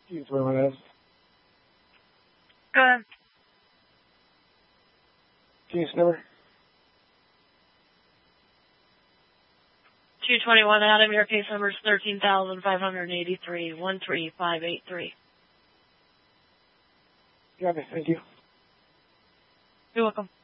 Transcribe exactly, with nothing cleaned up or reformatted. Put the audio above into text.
Q twenty-one S. Go ahead. Case number. two twenty-one Adam, your case number is thirteen thousand five hundred eighty-three, one three five eight three. Got it. Thank you. You're welcome.